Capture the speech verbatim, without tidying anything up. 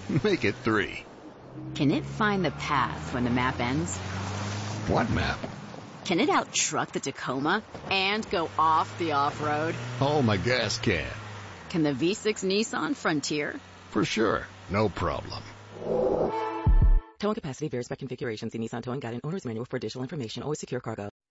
Make it three. Can it find the path when the map ends? What map? Can it out-truck the Tacoma and go off the off-road? Oh, my gas can. Can the V six Nissan Frontier? For sure. No problem. Towing capacity varies by configuration. See Nissan Towing Guide and Owner's Manual for additional information. Always secure cargo.